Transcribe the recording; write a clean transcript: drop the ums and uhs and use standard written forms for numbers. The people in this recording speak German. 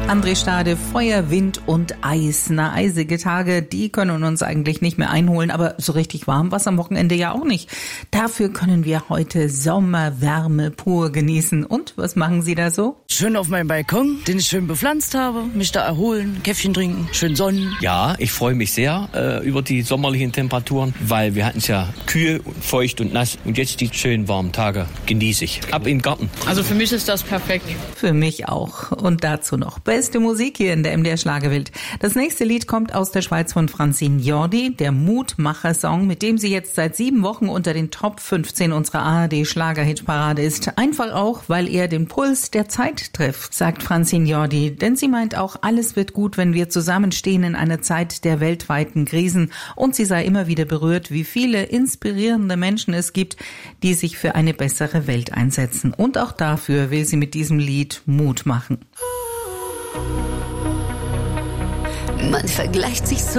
André Stade, Feuer, Wind und Eis. Na, eisige Tage, die können uns eigentlich nicht mehr einholen, aber so richtig warm war es am Wochenende ja auch nicht. Dafür können wir heute Sommerwärme pur genießen. Und was machen Sie da so? Schön auf meinem Balkon, den ich schön bepflanzt habe, mich da erholen, Käffchen trinken, schön sonnen. Ja, ich freue mich sehr über die sommerlichen Temperaturen, weil wir hatten es ja kühl, feucht und nass. Und jetzt die schönen warmen Tage genieße ich. Ab in den Garten. Also für mich ist das perfekt. Für mich auch. Und dazu noch beste Musik hier in der MDR Schlagerwelt. Das nächste Lied kommt aus der Schweiz von Francine Jordi, der Mutmacher-Song, mit dem sie jetzt seit 7 Wochen unter den Top 15 unserer ARD-Schlager-Hitparade ist. Einfach auch, weil er den Puls der Zeit trifft, sagt Francine Jordi. Denn sie meint auch, alles wird gut, wenn wir zusammenstehen in einer Zeit der weltweiten Krisen. Und sie sei immer wieder berührt, wie viele inspirierende Menschen es gibt, die sich für eine bessere Welt einsetzen. Und auch dafür will sie mit diesem Lied Mut machen. Man vergleicht sich so